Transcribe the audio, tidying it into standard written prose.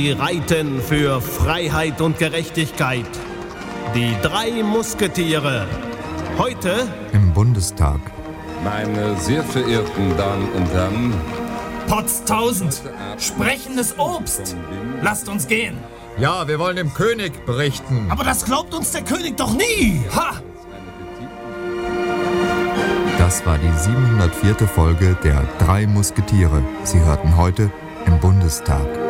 Sie reiten für Freiheit und Gerechtigkeit. Die 3 Musketiere. Heute im Bundestag. Meine sehr verehrten Damen und Herren, Potztausend! Sprechendes Obst! Lasst uns gehen! Ja, wir wollen dem König berichten. Aber das glaubt uns der König doch nie! Ha! Das war die 704. Folge der 3 Musketiere. Sie hörten heute im Bundestag.